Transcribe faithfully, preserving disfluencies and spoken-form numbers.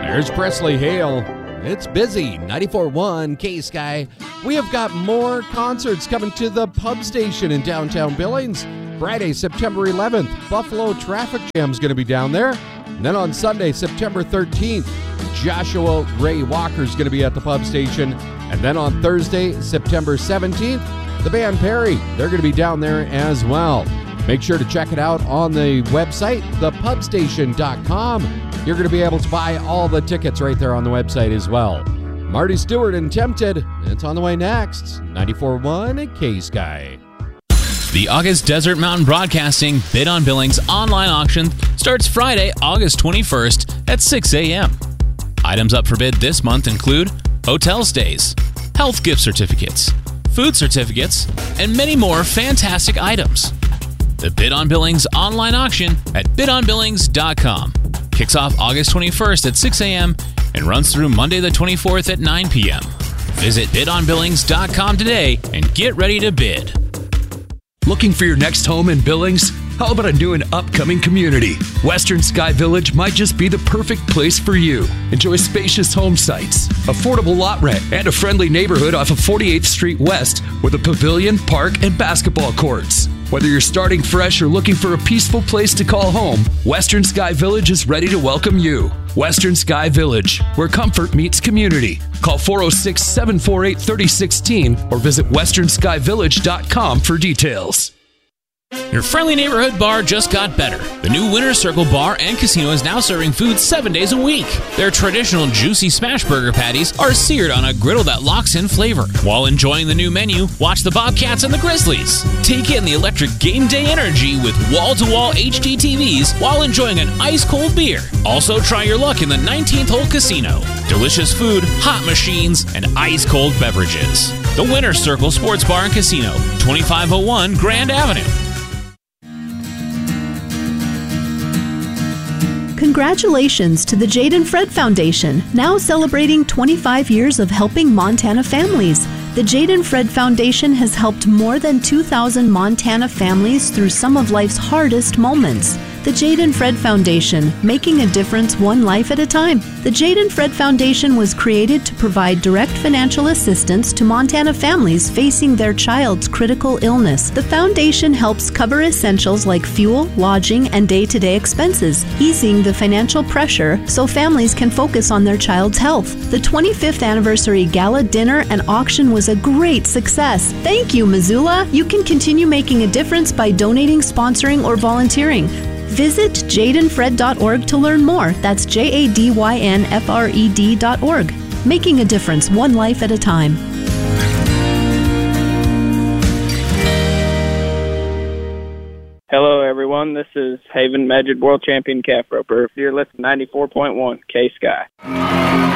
There's Presley Hale. It's busy. ninety-four point one K-Sky. We have got more concerts coming to the Pub Station in downtown Billings. Friday, September eleventh, Buffalo Traffic Jam's going to be down there. And then on Sunday, September thirteenth, Joshua Ray Walker's going to be at the Pub Station. And then on Thursday, September seventeenth, the band Perry, they're going to be down there as well. Make sure to check it out on the website, the pub station dot com. You're going to be able to buy all the tickets right there on the website as well. Marty Stewart and Tempted, it's on the way next. ninety-four point one K-Sky. The August Desert Mountain Broadcasting Bid on Billings online auction starts Friday, August twenty-first at six a.m. Items up for bid this month include hotel stays, health gift certificates, food certificates, and many more fantastic items. The Bid on Billings online auction at bid on billings dot com kicks off August twenty-first at six a.m. and runs through Monday the twenty-fourth at nine p.m. Visit bid on billings dot com today and get ready to bid. Looking for your next home in Billings? How about a new and upcoming community? Western Sky Village might just be the perfect place for you. Enjoy spacious home sites, affordable lot rent, and a friendly neighborhood off of forty-eighth Street West with a pavilion, park, and basketball courts. Whether you're starting fresh or looking for a peaceful place to call home, Western Sky Village is ready to welcome you. Western Sky Village, where comfort meets community. Call four oh six, seven four eight, three oh one six or visit western sky village dot com for details. Your friendly neighborhood bar just got better. The new Winter Circle Bar and Casino is now serving food seven days a week. Their traditional juicy smash burger patties are seared on a griddle that locks in flavor. While enjoying the new menu, watch the Bobcats and the Grizzlies. Take in the electric game day energy with wall-to-wall H D T Vs while enjoying an ice-cold beer. Also, try your luck in the nineteenth Hole Casino. Delicious food, hot machines, and ice-cold beverages. The Winter Circle Sports Bar and Casino, twenty-five oh one Grand Avenue. Congratulations to the Jade and Fred Foundation, now celebrating twenty-five years of helping Montana families. The Jade and Fred Foundation has helped more than two thousand Montana families through some of life's hardest moments. The Jade and Fred Foundation, making a difference one life at a time. The Jade and Fred Foundation was created to provide direct financial assistance to Montana families facing their child's critical illness. The foundation helps cover essentials like fuel, lodging, and day-to-day expenses, easing the financial pressure so families can focus on their child's health. The twenty-fifth anniversary gala dinner and auction was a great success. Thank you, Missoula. You can continue making a difference by donating, sponsoring, or volunteering. Visit jade and fred dot org to learn more. That's J A D Y N F R E D dot org. Making a difference one life at a time. Hello, everyone. This is Haven Magic World Champion Calf Roper. You're listening to ninety-four point one K-Sky.